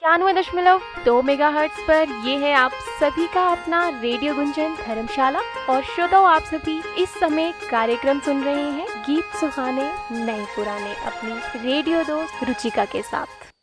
91.2 megahertz पर ये है आप सभी का अपना रेडियो गुंजन धर्मशाला। और श्रोताओं, आप सभी इस समय कार्यक्रम सुन रहे हैं गीत सुहाने नए पुराने अपनी रेडियो दोस्त रुचिका के साथ।